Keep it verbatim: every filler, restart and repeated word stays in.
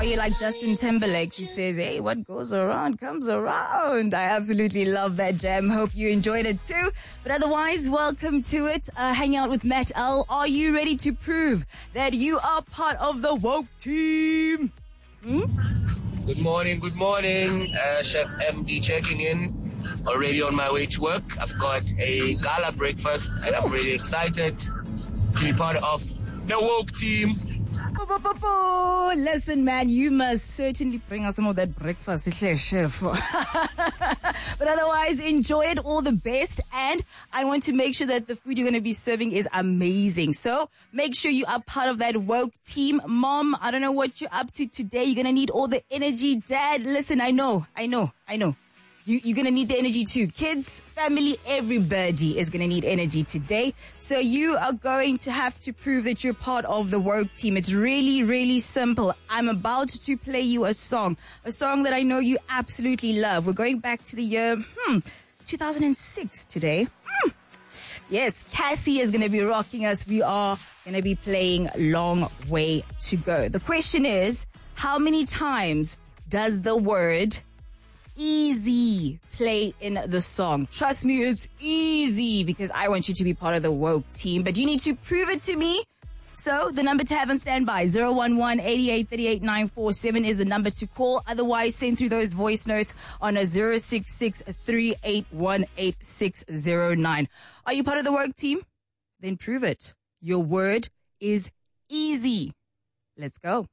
Are you like Justin Timberlake who says, hey, what goes around comes around? I absolutely love that jam. Hope you enjoyed it too. But otherwise, welcome to it. Uh, hang out with Matt L. Are you ready to prove that you are part of the woke team? Hmm? Good morning, good morning. Uh, Chef M D checking in. Already on my way to work. I've got a gala breakfast and I'm really excited to be part of the woke team. Listen, man, you must certainly bring us some of that breakfast, chef. But otherwise, enjoy it, all the best. And I want to make sure that the food you're going to be serving is amazing. So make sure you are part of that woke team. Mom, I don't know what you're up to today. You're going to need all the energy. Dad, listen, I know, I know, I know. You, you're going to need the energy too. Kids, family, everybody is going to need energy today. So you are going to have to prove that you're part of the woke team. It's really, really simple. I'm about to play you a song, a song that I know you absolutely love. We're going back to the year, hmm, two thousand six today. Hmm. Yes, Cassie is going to be rocking us. We are going to be playing Long Way to Go. The question is, how many times does the word easy play in the song? Trust me, it's easy because I want you to be part of the woke team, but you need to prove it to me. So the number to have on standby, zero one one, eight eight three eight, nine four seven is the number to call. Otherwise, send through those voice notes on a zero six six, three eight one, eight six zero nine. Are you part of the woke team? Then prove it. Your word is easy. Let's go.